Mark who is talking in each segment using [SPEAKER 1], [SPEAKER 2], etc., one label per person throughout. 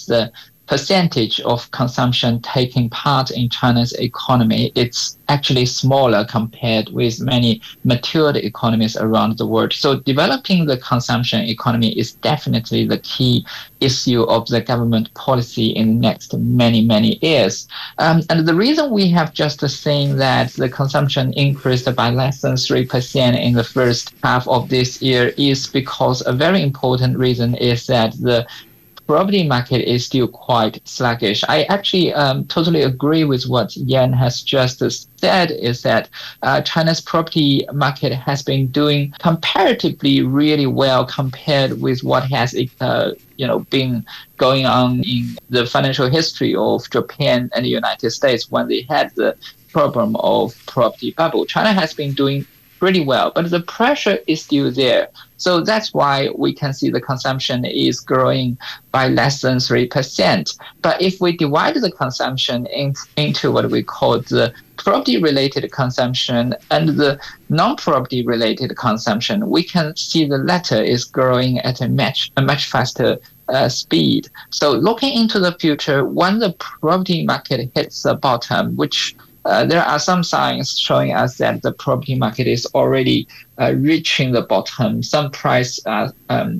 [SPEAKER 1] the percentage of consumption taking part in China's economy, it's actually smaller compared with many matured economies around the world. So developing the consumption economy is definitely the key issue of the government policy in the next many, many years. And the reason we have just seen that the consumption increased by less than 3% in the first half of this year is because a very important reason is that the property market is still quite sluggish. I actually totally agree with what Yan has just said, is that China's property market has been doing comparatively really well compared with what has been going on in the financial history of Japan and the United States when they had the problem of property bubble. China has been doing pretty well, but the pressure is still there. So that's why we can see the consumption is growing by less than 3%. But if we divide the consumption into what we call the property-related consumption and the non-property related consumption, we can see the latter is growing at a much faster speed. So looking into the future, when the property market hits the bottom, which there are some signs showing us that the property market is already reaching the bottom. Some prices are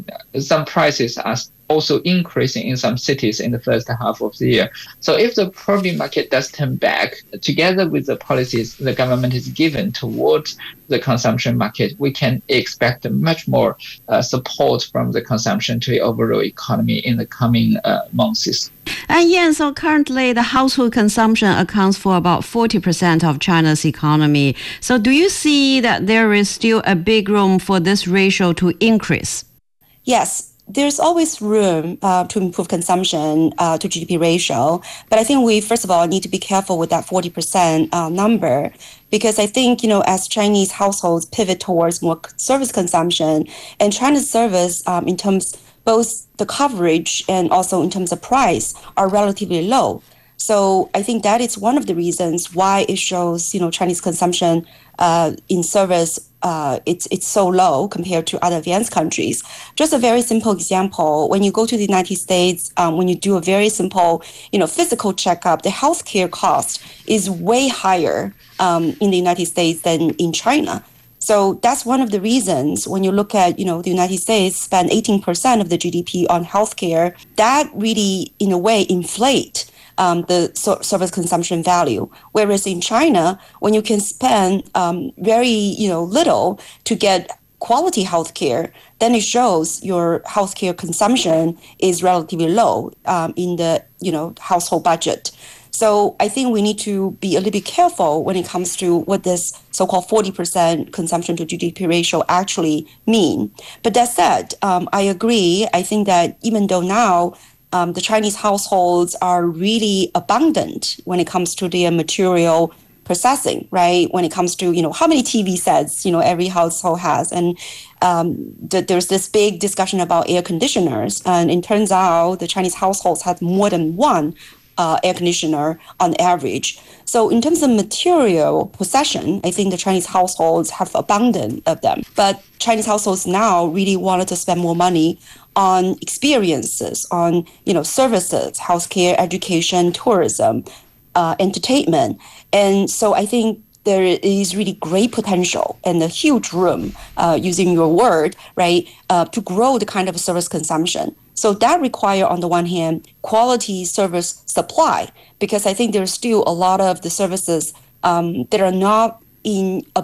[SPEAKER 1] also increasing in some cities in the first half of the year. So if the property market does turn back, together with the policies the government is given towards the consumption market, we can expect much more support from the consumption to the overall economy in the coming months.
[SPEAKER 2] And yeah, so currently the household consumption accounts for about 40% of China's economy. So do you see that there is still a big room for this ratio to increase?
[SPEAKER 3] Yes. There's always room to improve consumption to GDP ratio. But I think we, first of all, need to be careful with that 40% number, because I think, as Chinese households pivot towards more service consumption, and China's service in terms both the coverage and also in terms of price are relatively low. So I think that is one of the reasons why it shows, Chinese consumption in service, it's so low compared to other advanced countries. Just a very simple example, when you go to the United States, when you do a very simple, physical checkup, the healthcare cost is way higher in the United States than in China. So that's one of the reasons when you look at, the United States spend 18% of the GDP on healthcare, that really, in a way, inflate the service consumption value. Whereas in China, when you can spend very little to get quality healthcare, then it shows your healthcare consumption is relatively low in the household budget. So I think we need to be a little bit careful when it comes to what this so-called 40% consumption to GDP ratio actually mean. But that said, I agree. I think that even though now the Chinese households are really abundant when it comes to their material processing, right? When it comes to, how many TV sets, every household has. And there's this big discussion about air conditioners. And it turns out the Chinese households have more than one air conditioner on average. So in terms of material possession, I think the Chinese households have abundant of them. But Chinese households now really wanted to spend more money on experiences, on services, healthcare, education, tourism, entertainment. And so I think there is really great potential and a huge room, using your word, right, to grow the kind of service consumption. So that require, on the one hand, quality service supply, because I think there's still a lot of the services that are not in